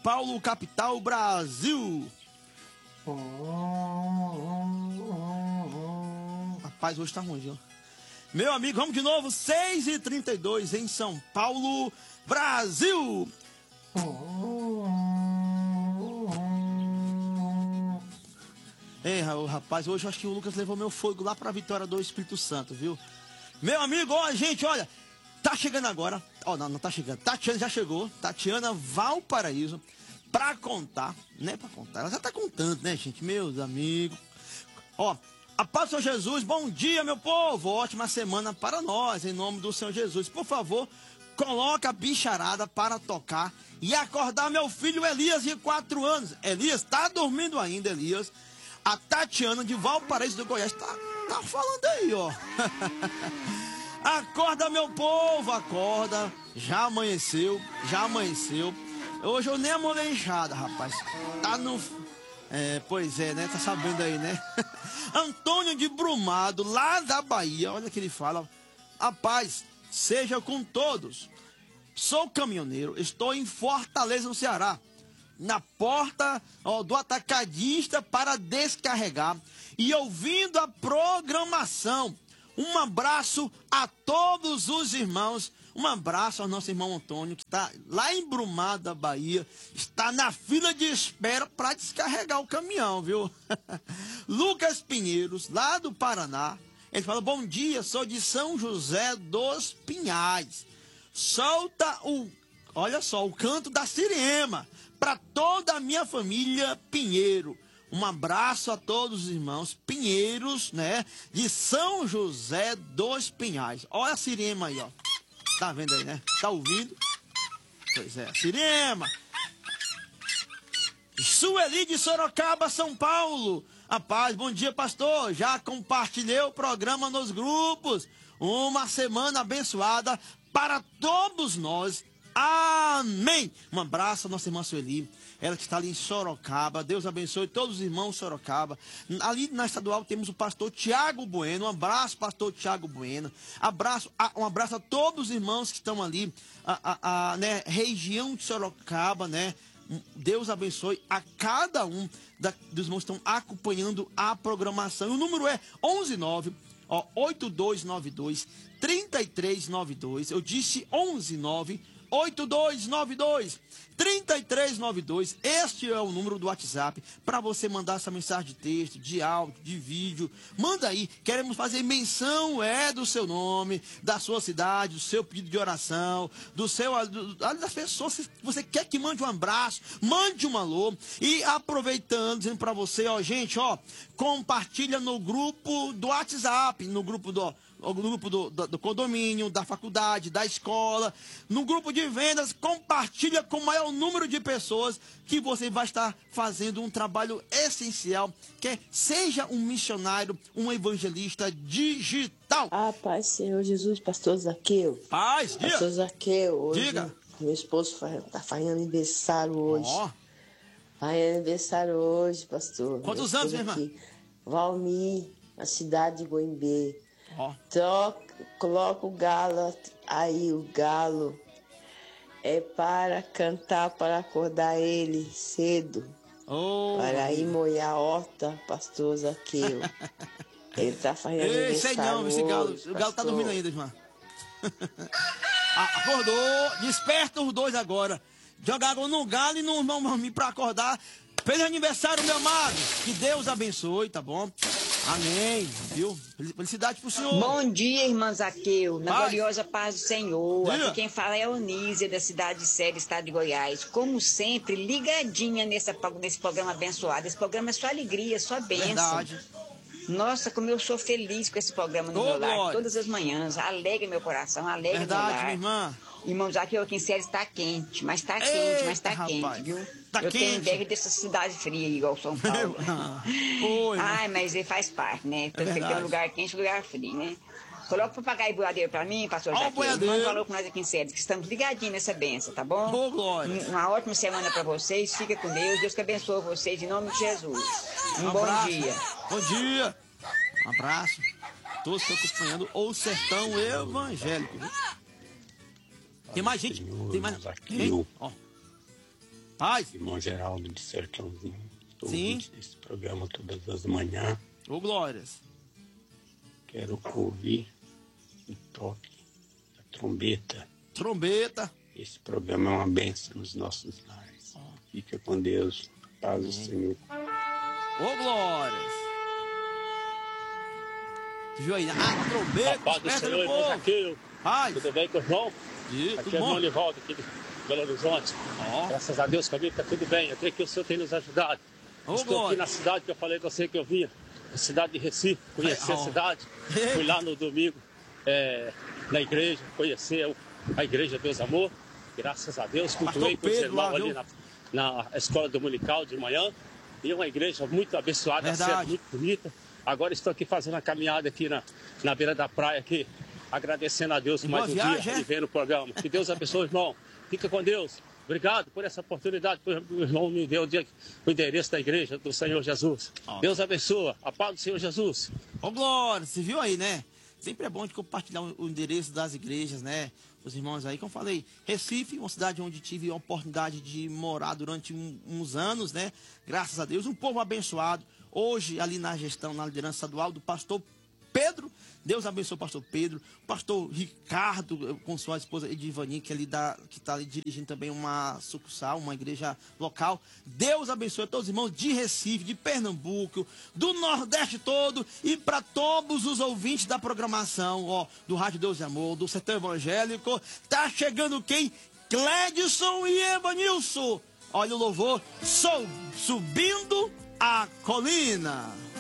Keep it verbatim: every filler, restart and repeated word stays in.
Paulo, capital, Brasil. Rapaz, hoje tá ruim, viu? Meu amigo, vamos de novo, seis e trinta e dois em São Paulo, Brasil. Ei, rapaz, hoje eu acho que o Lucas levou meu fogo lá pra vitória do Espírito Santo, viu? Meu amigo, ó, gente, olha, tá chegando agora, ó, não, não tá chegando, Tatiana já chegou, Tatiana Valparaíso, pra contar, né, pra contar, ela já tá contando, né, gente, meus amigos. Ó, a paz do Senhor Jesus, bom dia, meu povo, ótima semana para nós, em nome do Senhor Jesus. Por favor, coloca a bicharada para tocar e acordar meu filho Elias, de quatro anos. Elias, tá dormindo ainda, Elias? A Tatiana de Valparaíso do Goiás tá, tá falando aí, ó. Acorda, meu povo, acorda. Já amanheceu, já amanheceu. Hoje eu nem amolei enxada, rapaz. Tá no... É, pois é, né? Tá sabendo aí, né? Antônio de Brumado, lá da Bahia. Olha o que ele fala. A paz seja com todos. Sou caminhoneiro, estou em Fortaleza, no Ceará. Na porta, ó, do atacadista para descarregar e ouvindo a programação. Um abraço a todos os irmãos. Um abraço ao nosso irmão Antônio, que está lá em Brumado, da Bahia. Está na fila de espera para descarregar o caminhão, viu? Lucas Pinheiros, lá do Paraná. Ele fala, bom dia, sou de São José dos Pinhais. Solta o, olha só, o canto da sirema para toda a minha família Pinheiro. Um abraço a todos os irmãos Pinheiros, né? De São José dos Pinhais. Olha a sirema aí, ó. Tá vendo aí, né? Tá ouvindo? Pois é, sirema. Sueli de Sorocaba, São Paulo. A paz, bom dia, pastor. Já compartilhei o programa nos grupos. Uma semana abençoada para todos nós. Amém. Um abraço à nossa irmã Sueli. Ela que está ali em Sorocaba. Deus abençoe todos os irmãos Sorocaba. Ali na estadual temos o pastor Tiago Bueno. Um abraço, pastor Tiago Bueno. Abraço, um abraço a todos os irmãos que estão ali, a, a, a né, região de Sorocaba, né? Deus abençoe a cada um da, dos irmãos que estão acompanhando a programação. E o número é onze nove, ó, oito dois nove dois, três três nove dois. Eu disse onze nove, oito dois nove dois, três três nove dois. Este é o número do WhatsApp para você mandar essa mensagem de texto, de áudio, de vídeo. Manda aí, queremos fazer menção é do seu nome, da sua cidade, do seu pedido de oração, do seu, do, das pessoas que você quer que mande um abraço, mande um alô. E aproveitando, dizendo para você, ó, gente, ó, compartilha no grupo do WhatsApp, no grupo do no grupo do, do, do condomínio, da faculdade, da escola, no grupo de vendas, compartilha com o maior número de pessoas que você vai estar fazendo um trabalho essencial, que é, seja um missionário, um evangelista digital. Ah, Pai, Senhor Jesus, pastor Zaqueu. Paz, diga. Pastor Zaqueu, hoje Diga. Meu esposo está fazendo aniversário hoje. Ó. Faz aniversário hoje, pastor. Quantos anos, minha irmã? Valmir, na cidade de Goimbê. Ó. Toca, coloca o galo aí, o galo é para cantar, para acordar ele cedo. Oh, para ir molhar a horta, pastor Zaqueu. Ele está fazendo ei, aniversário sei não, esse galo, hoje, o galo tá dormindo ainda, irmã. Acordou, desperta os dois agora. Joga água no galo e no Valmir para acordar. Feliz aniversário, meu amado. Que Deus abençoe, tá bom? Amém, viu? Felicidade pro senhor. Bom dia, irmã Zaqueu, na Paz. gloriosa paz do Senhor. Dia. Aqui quem fala é a Onísia, da cidade de Sério, estado de Goiás. Como sempre, ligadinha nessa, nesse programa abençoado. Esse programa é só alegria, só bênção. Verdade. Nossa, como eu sou feliz com esse programa no Ô, meu lar, glória. todas as manhãs. Alegra meu coração, alegra meu Verdade, lar. minha irmã. Irmão Zaqueu, aqui em Sério está quente, mas está Eita, quente, mas está rapaz. quente, viu? Tá eu quente. tenho inveja dessa cidade fria, igual São Paulo. Oi, Ai, mas ele faz parte, né? Porque tem verdade. um lugar quente e um lugar frio, né? Coloca o papagaio boiadeiro pra mim, pastor Ó, o Zaqueu. boiadeiro. Manda um alô com nós aqui em Sério, que estamos ligadinhos nessa benção, tá bom? Ô, glória. Um- Uma ótima semana pra vocês, fica com Deus, Deus que abençoe vocês, em nome de Jesus. Um, bom abraço. dia. Bom dia. Um abraço. Todos que estão acompanhando o Sertão Evangélico, viu? Tem mais gente? Tem mais gente? Ó. Paz. Irmão Geraldo de Sertãozinho. Estou Sim. ouvindo esse programa todas as manhãs. Ô, glórias. Quero ouvir o toque da trombeta. Trombeta. Esse programa é uma bênção nos nossos lares. Fica com Deus. Paz do Senhor. Ô, glórias. Viu aí? A trombeta. Paz do Senhor, irmão Zaqueu. Paz. Tudo bem com o irmão? E, Aqui tudo é o bom? irmão Nivaldo, aqui de Belo Horizonte. Ó. Graças a Deus comigo está tudo bem. Eu creio que o Senhor tem nos ajudado. Ô, Estou glória. aqui na cidade que eu falei com você que eu vinha. A cidade de Recife. Conheci É, a ó. cidade. Fui lá no domingo é, na igreja. Conhecer a igreja Deus Amor. Graças a Deus. Cultuei com os Pedro irmãos lá, ali viu? na, na escola dominical de manhã. E é uma igreja muito abençoada, Verdade. certo? Muito bonita. Agora estou aqui fazendo a caminhada aqui na, na beira da praia aqui, agradecendo a Deus por Boa mais um viagem, dia é? e vendo o programa. Que Deus abençoe, irmão. Fica com Deus. Obrigado por essa oportunidade. O irmão me deu o endereço da igreja do Senhor Jesus. Ó. Deus abençoa. A paz do Senhor Jesus. Ô, glória. Você viu aí, né? Sempre é bom de compartilhar o o endereço das igrejas, né? Os irmãos aí, como eu falei, Recife, uma cidade onde tive a oportunidade de morar durante um- uns anos, né? Graças a Deus, um povo abençoado. Hoje, ali na gestão, na liderança estadual do pastor Pedro, Deus abençoe o pastor Pedro, o pastor Ricardo, com sua esposa Edivani, que ali dá, que está ali dirigindo também uma sucursal, uma igreja local. Deus abençoe a todos os irmãos de Recife, de Pernambuco, do Nordeste todo e para todos os ouvintes da programação, ó, do Rádio Deus e Amor, do Sertão Evangélico. Tá chegando quem? Clédson e Evanilson. Olha o louvor, sou subindo a colina.